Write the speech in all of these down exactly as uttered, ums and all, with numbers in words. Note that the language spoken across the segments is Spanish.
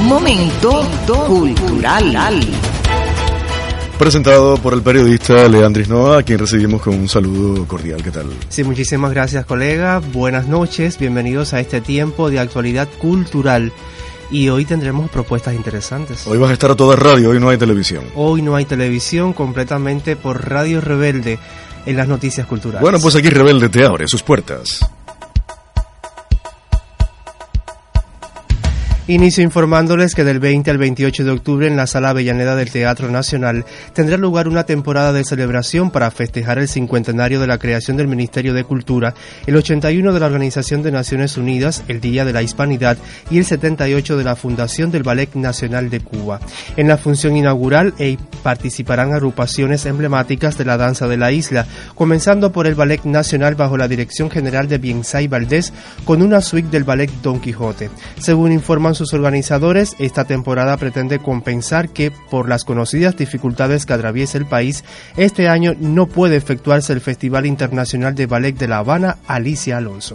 Momento cultural. Presentado por el periodista Leandris Noa, a quien recibimos con un saludo cordial. ¿Qué tal? Sí, muchísimas gracias, colega. Buenas noches, bienvenidos a este tiempo de actualidad cultural. Y hoy tendremos propuestas interesantes. Hoy vas a estar a toda radio, hoy no hay televisión. Hoy no hay televisión, completamente por Radio Rebelde en las noticias culturales. Bueno, pues aquí Rebelde te abre sus puertas. Inicio informándoles que del veinte al veintiocho de octubre en la Sala Avellaneda del Teatro Nacional tendrá lugar una temporada de celebración para festejar el cincuentenario de la creación del Ministerio de Cultura, el ochenta y uno de la Organización de Naciones Unidas, el Día de la Hispanidad y el setenta y ocho de la Fundación del Ballet Nacional de Cuba. En la función inaugural eh, participarán agrupaciones emblemáticas de la danza de la isla, comenzando por el Ballet Nacional bajo la dirección general de Biensay Valdés con una suite del Ballet Don Quijote. Según informan sus organizadores, esta temporada pretende compensar que, por las conocidas dificultades que atraviesa el país, este año no puede efectuarse el Festival Internacional de Ballet de La Habana Alicia Alonso.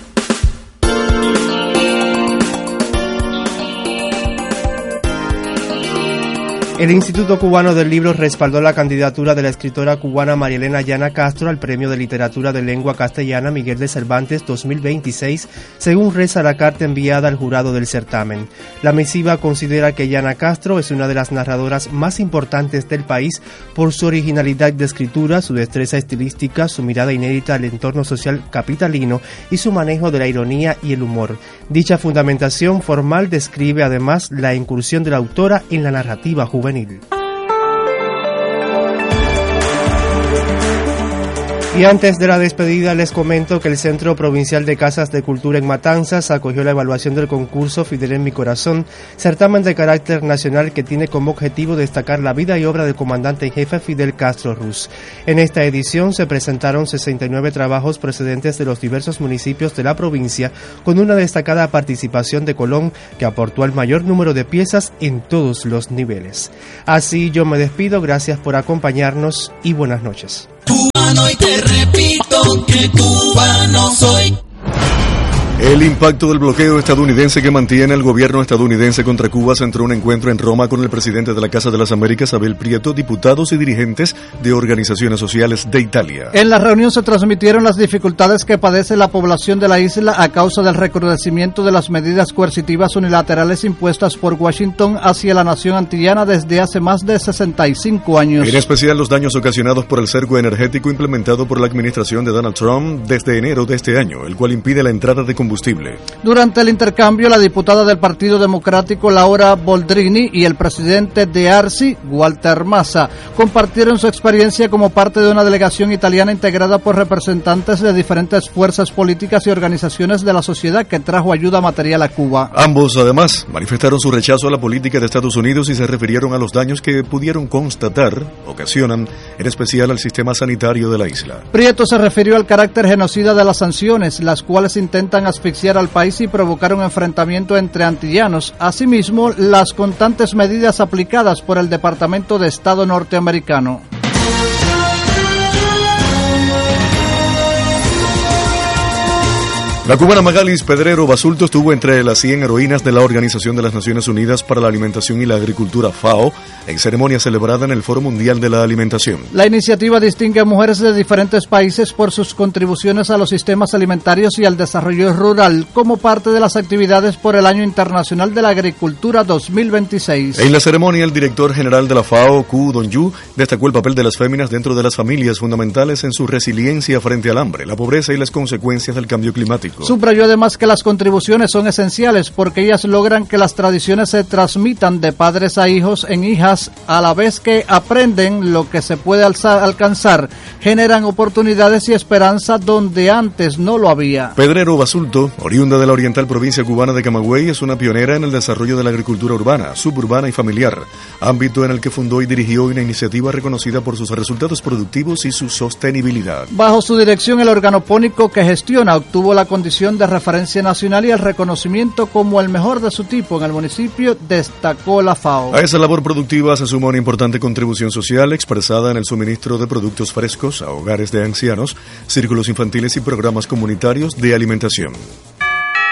El Instituto Cubano del Libro respaldó la candidatura de la escritora cubana María Elena Llana Castro al Premio de Literatura de Lengua Castellana Miguel de Cervantes dos mil veintiséis, según reza la carta enviada al jurado del certamen. La misiva considera que Llana Castro es una de las narradoras más importantes del país por su originalidad de escritura, su destreza estilística, su mirada inédita al entorno social capitalino y su manejo de la ironía y el humor. Dicha fundamentación formal describe además la incursión de la autora en la narrativa juvenil. Y antes de la despedida les comento que el Centro Provincial de Casas de Cultura en Matanzas acogió la evaluación del concurso Fidel en mi corazón, certamen de carácter nacional que tiene como objetivo destacar la vida y obra del comandante en jefe Fidel Castro Ruz. En esta edición se presentaron sesenta y nueve trabajos procedentes de los diversos municipios de la provincia, con una destacada participación de Colón, que aportó el mayor número de piezas en todos los niveles. Así yo me despido, gracias por acompañarnos y buenas noches. Cubano, y te repito que cubano soy. El impacto del bloqueo estadounidense que mantiene el gobierno estadounidense contra Cuba centró un encuentro en Roma con el presidente de la Casa de las Américas, Abel Prieto, diputados y dirigentes de organizaciones sociales de Italia. En la reunión se transmitieron las dificultades que padece la población de la isla a causa del recrudecimiento de las medidas coercitivas unilaterales impuestas por Washington hacia la nación antillana desde hace más de sesenta y cinco años. En especial los daños ocasionados por el cerco energético implementado por la administración de Donald Trump desde enero de este año, el cual impide la entrada de combustible. Durante el intercambio, la diputada del Partido Democrático Laura Boldrini y el presidente de ARSI, Walter Massa, compartieron su experiencia como parte de una delegación italiana integrada por representantes de diferentes fuerzas políticas y organizaciones de la sociedad que trajo ayuda material a Cuba. Ambos, además, manifestaron su rechazo a la política de Estados Unidos y se refirieron a los daños que pudieron constatar, ocasionan, en especial al sistema sanitario de la isla. Prieto se refirió al carácter genocida de las sanciones, las cuales intentan asfixiar al país y provocar un enfrentamiento entre antillanos. Asimismo, las constantes medidas aplicadas por el Departamento de Estado norteamericano. La cubana Magalis Pedrero Basulto estuvo entre las cien heroínas de la Organización de las Naciones Unidas para la Alimentación y la Agricultura, FAO, en ceremonia celebrada en el Foro Mundial de la Alimentación. La iniciativa distingue a mujeres de diferentes países por sus contribuciones a los sistemas alimentarios y al desarrollo rural, como parte de las actividades por el Año Internacional de la Agricultura dos mil veintiséis. En la ceremonia, el director general de la FAO, Ku Dong-yu, destacó el papel de las féminas dentro de las familias, fundamentales en su resiliencia frente al hambre, la pobreza y las consecuencias del cambio climático. Subrayó además que las contribuciones son esenciales porque ellas logran que las tradiciones se transmitan de padres a hijos en hijas, a la vez que aprenden lo que se puede alzar, alcanzar, generan oportunidades y esperanza donde antes no lo había. Pedrero Basulto, oriunda de la oriental provincia cubana de Camagüey, es una pionera en el desarrollo de la agricultura urbana, suburbana y familiar, ámbito en el que fundó y dirigió una iniciativa reconocida por sus resultados productivos y su sostenibilidad. Bajo su dirección, el organopónico que gestiona obtuvo la condición de referencia nacional y el reconocimiento como el mejor de su tipo en el municipio, destacó la FAO. A esa labor productiva se suma una importante contribución social expresada en el suministro de productos frescos a hogares de ancianos, círculos infantiles y programas comunitarios de alimentación.